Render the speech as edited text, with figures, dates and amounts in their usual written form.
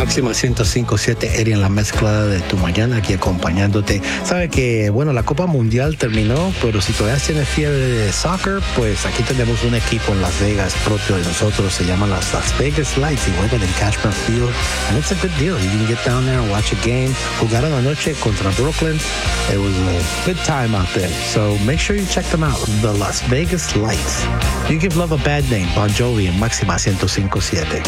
Máxima 105.7, Eri en la mezcla de tu mañana, aquí acompañándote. Sabe que, bueno, la Copa Mundial terminó, pero si todavía tienes fiebre de soccer, pues aquí tenemos un equipo en Las Vegas propio de nosotros, se llama Las Vegas Lights y juegan en Cashman Field, and it's a good deal. You can get down there and watch a game. Jugaron anoche contra Brooklyn. It was a good time out there, so make sure you check them out. The Las Vegas Lights. You give love a bad name, Bon Jovi en Máxima 105.7.